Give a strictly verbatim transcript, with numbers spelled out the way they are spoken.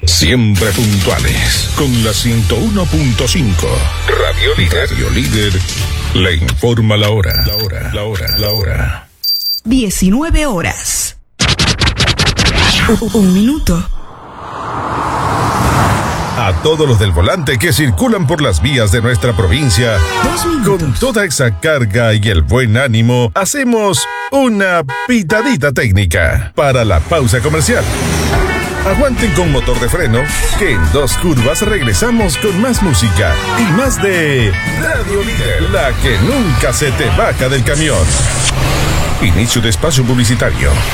Siempre puntuales con la ciento uno punto cinco. Radio Líder. Radio Líder le informa la hora. La hora, la hora, la hora. diecinueve horas. Un minuto. A todos los del volante que circulan por las vías de nuestra provincia, con toda esa carga y el buen ánimo, hacemos una pitadita técnica para la pausa comercial. Aguanten con motor de freno, que en dos curvas regresamos con más música y más de Radio Líder, la que nunca se te baja del camión. Inicio de espacio publicitario.